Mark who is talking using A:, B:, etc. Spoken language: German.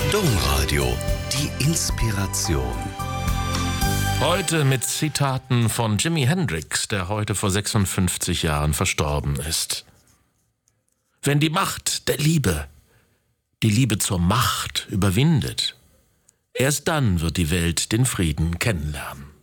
A: Domradio, die Inspiration.
B: Heute mit Zitaten von Jimi Hendrix, der heute vor 56 Jahren verstorben ist. Wenn die Macht der Liebe die Liebe zur Macht überwindet, erst dann wird die Welt den Frieden kennenlernen.